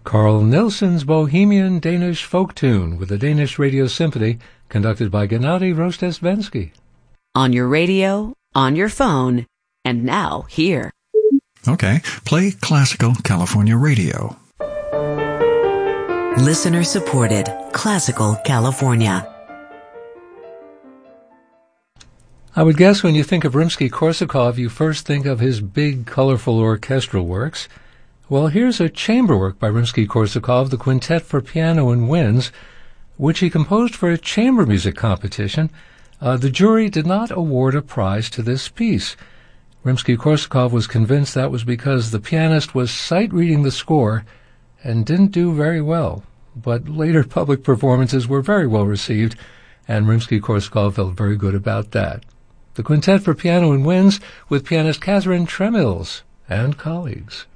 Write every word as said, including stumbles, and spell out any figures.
Carl Nielsen's Bohemian Danish folk tune with the Danish Radio Symphony, conducted by Gennady Rostesvensky. On your radio, on your phone, and now here. Okay, play Classical California Radio. Listener supported Classical California. I would guess when you think of Rimsky-Korsakov, you first think of his big, colorful orchestral works. Well, here's a chamber work by Rimsky-Korsakov, the Quintet for Piano and Winds, which he composed for a chamber music competition. Uh, the jury did not award a prize to this piece. Rimsky-Korsakov was convinced that was because the pianist was sight-reading the score and didn't do very well. But later public performances were very well received, and Rimsky-Korsakov felt very good about that. The Quintet for Piano and Winds with pianist Catherine Tremils and colleagues.